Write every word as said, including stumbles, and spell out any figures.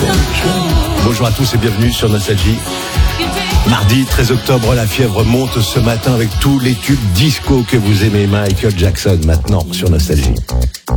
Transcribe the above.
Bonjour à tous et bienvenue sur Nostalgie. Mardi treize octobre, la fièvre monte ce matin avec tous les tubes disco que vous aimez. Michael Jackson maintenant sur Nostalgie.